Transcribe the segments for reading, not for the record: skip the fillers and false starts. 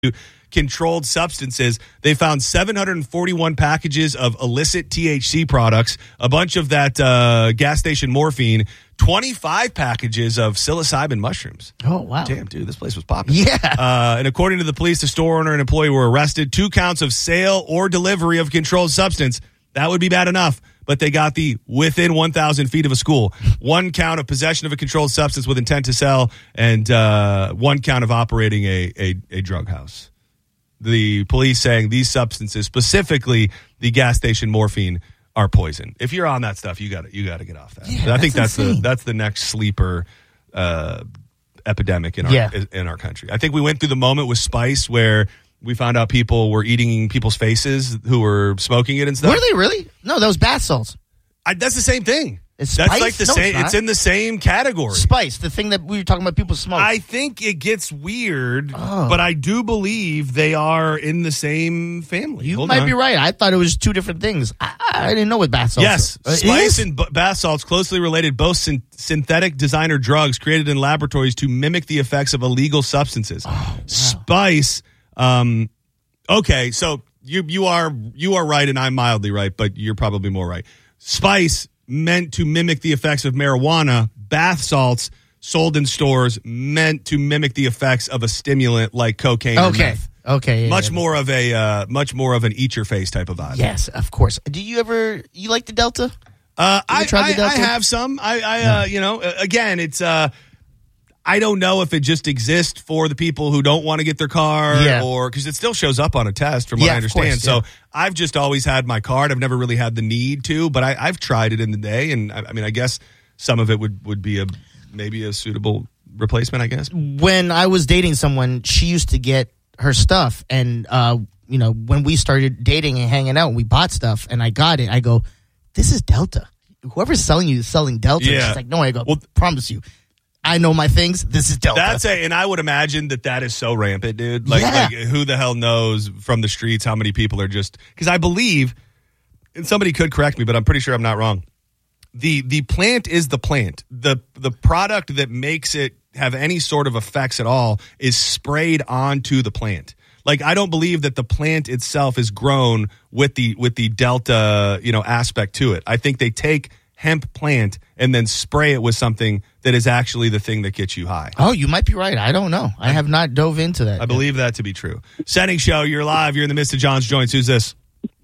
controlled substances. They found 741 packages of illicit THC products, a bunch of that gas station morphine, 25 packages of psilocybin mushrooms. Oh, wow. Damn, dude, this place was popping. Yeah. And according to the police, the store owner and employee were arrested. 2 counts of sale or delivery of controlled substance. That would be bad enough. But they got the within 1,000 feet of a school. 1 count of possession of a controlled substance with intent to sell, and 1 count of operating a drug house. The police saying these substances, specifically the gas station morphine, are poison. If you're on that stuff, you got to get off that. Yeah, I think that's insane. the next sleeper epidemic in our country. I think we went through the moment with Spice where we found out people were eating people's faces who were smoking it and stuff. Were they really? No, that was bath salts. That's the same thing. It's That's spice? like the No, same. it's It's not. in the same category. Spice, the thing that we were talking about people smoke. I think it gets weird, but I do believe they are in the same family. You Hold might on. be right. I thought it was 2 different things. I didn't know what bath salts Yes, were. spice and bath salts closely related, both synthetic designer drugs created in laboratories to mimic the effects of illegal substances. Wow. Spice. Okay, so you are right, and I'm mildly right, but you're probably more right. Spice meant to mimic the effects of marijuana. Bath salts sold in stores meant to mimic the effects of a stimulant like cocaine. Or Okay. meth. Okay. Much more of an eat your face type of vibe. Yes, of course. Do you like the Delta? I tried the Delta? have some. Again, it's I don't know if it just exists for the people who don't want to get their car, or because it still shows up on a test, from what I understand. Course, yeah. So I've just always had my card. I've never really had the need to, but I've tried it in the day, and I guess some of it would be maybe a suitable replacement. I guess When I was dating someone, she used to get her stuff, and when we started dating and hanging out, we bought stuff, and I got it. I go, "This is Delta. Whoever's selling you is selling Delta." Yeah. She's like, "No," I go, "Promise you. I know my things. This is Delta." and I would imagine that is so rampant, dude. Like who the hell knows from the streets how many people are just, because I believe, and somebody could correct me, but I'm pretty sure I'm not wrong. The plant is the plant. The product that makes it have any sort of effects at all is sprayed onto the plant. Like, I don't believe that the plant itself is grown with the Delta, aspect to it. I think they take hemp plant and then spray it with something that is actually the thing that gets you high. Oh, you might be right. I don't know. I have not dove into that. I believe that to be true. Setting show, you're live. You're in the midst of John's Joints. Who's this?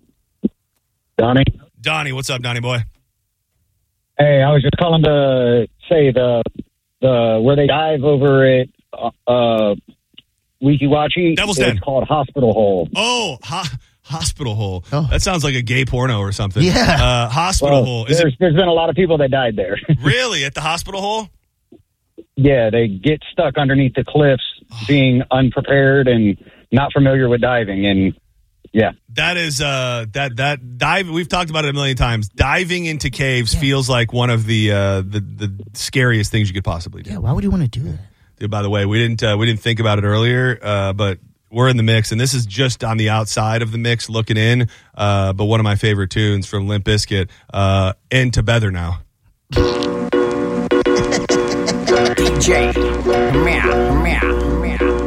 Donnie, what's up, Donnie boy? Hey, I was just calling to say the where they dive over at Weeki Wachee. Devil's Den. It's called Hospital Hole. Oh, Hospital Hole. Oh. That sounds like a gay porno or something. Yeah. Hospital Hole. There's been a lot of people that died there. Really? At the hospital hole? Yeah, they get stuck underneath the cliffs, being unprepared and not familiar with diving, and yeah. That is that dive. We've talked about it a million times. Diving into caves feels like one of the scariest things you could possibly do. Yeah, why would you want to do that? Dude, by the way, we didn't think about it earlier, but we're in the mix, and this is just on the outside of the mix, looking in. But one of my favorite tunes from Limp Bizkit, "Into Better Now." DJ, meow, meow, meow.